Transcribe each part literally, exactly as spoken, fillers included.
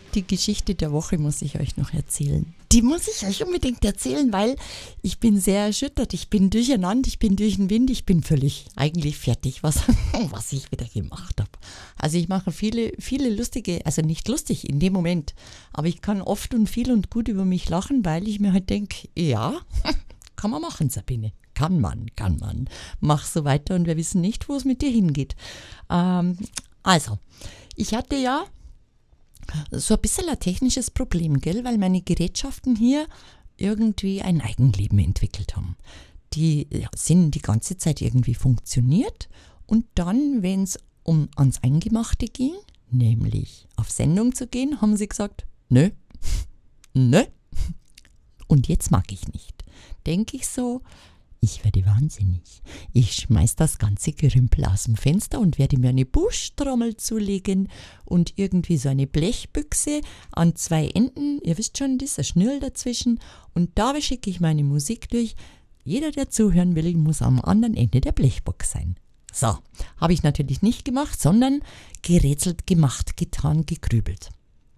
Die Geschichte der Woche muss ich euch noch erzählen. Die muss ich euch unbedingt erzählen, weil ich bin sehr erschüttert. Ich bin durcheinander, ich bin durch den Wind, ich bin völlig eigentlich fertig, was, was ich wieder gemacht habe. Also ich mache viele, viele lustige, also nicht lustig in dem Moment, aber ich kann oft und viel und gut über mich lachen, weil ich mir halt denke, ja, kann man machen, Sabine. Kann man, kann man. Mach so weiter und wir wissen nicht, wo es mit dir hingeht. Ähm, also, ich hatte ja so ein bisschen ein technisches Problem, gell, weil meine Gerätschaften hier irgendwie ein Eigenleben entwickelt haben. Die ja, sind die ganze Zeit irgendwie funktioniert und dann, wenn es um ans Eingemachte ging, nämlich auf Sendung zu gehen, haben sie gesagt, nö, nö, und jetzt mag ich nicht. Denke ich so, ich werde wahnsinnig. Ich schmeiß das ganze Gerümpel aus dem Fenster und werde mir eine Buschtrommel zulegen und irgendwie so eine Blechbüchse an zwei Enden. Ihr wisst schon, das ist ein Schnürl dazwischen. Und da schicke ich meine Musik durch. Jeder, der zuhören will, muss am anderen Ende der Blechbox sein. So, habe ich natürlich nicht gemacht, sondern gerätselt, gemacht, getan, gegrübelt.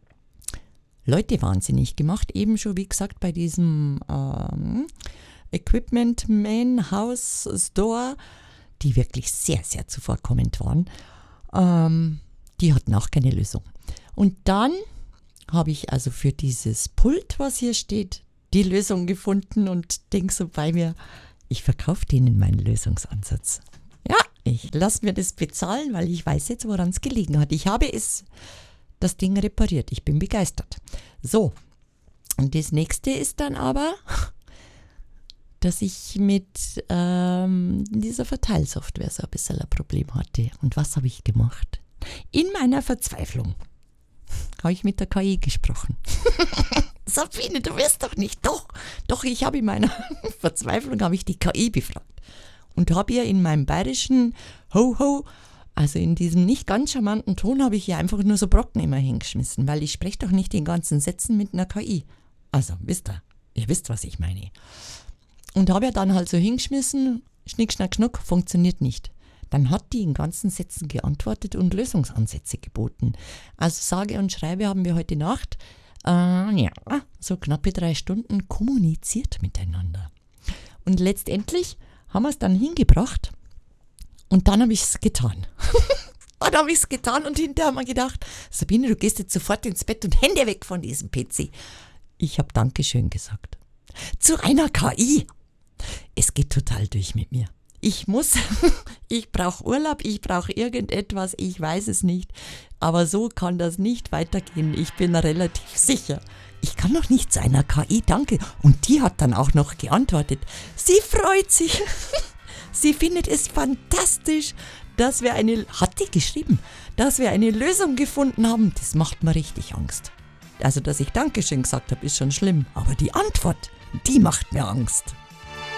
Leute wahnsinnig gemacht, eben schon wie gesagt bei diesem ähm, Equipment Man House Store, die wirklich sehr, sehr zuvorkommend waren. Ähm, die hatten auch keine Lösung. Und dann habe ich also für dieses Pult, was hier steht, die Lösung gefunden und denke so bei mir, ich verkaufe denen meinen Lösungsansatz. Ja, ich lasse mir das bezahlen, weil ich weiß jetzt, woran es gelegen hat. Ich habe es, das Ding repariert. Ich bin begeistert. So, und das nächste ist dann aber, dass ich mit ähm, dieser Verteilsoftware so ein bisschen ein Problem hatte. Und was habe ich gemacht? In meiner Verzweiflung habe ich mit der K I gesprochen. Sabine, du wirst doch nicht. Doch, doch, ich habe in meiner Verzweiflung habe ich die K I befragt. Und habe ihr in meinem bayerischen Ho-Ho, also in diesem nicht ganz charmanten Ton, habe ich ihr einfach nur so Brocken immer hingeschmissen, weil ich spreche doch nicht in ganzen Sätzen mit einer K I. Also, wisst ihr, ihr wisst, was ich meine. Und habe ja dann halt so hingeschmissen, schnick, schnack, schnuck, funktioniert nicht. Dann hat die in ganzen Sätzen geantwortet und Lösungsansätze geboten. Also sage und schreibe haben wir heute Nacht, äh, ja, so knappe drei Stunden kommuniziert miteinander. Und letztendlich haben wir es dann hingebracht und dann habe ich es getan. Dann habe ich es getan und hinterher haben wir gedacht, Sabine, du gehst jetzt sofort ins Bett und Hände weg von diesem P C. Ich habe Dankeschön gesagt. Zu einer K I. Es geht total durch mit mir. Ich muss, ich brauche Urlaub, ich brauche irgendetwas, ich weiß es nicht. Aber so kann das nicht weitergehen. Ich bin relativ sicher. Ich kann doch nicht zu einer K I, danke. Und die hat dann auch noch geantwortet. Sie freut sich. Sie findet es fantastisch, dass wir eine, hat die geschrieben, dass wir eine Lösung gefunden haben. Das macht mir richtig Angst. Also, dass ich Dankeschön gesagt habe, ist schon schlimm. Aber die Antwort, die macht mir Angst.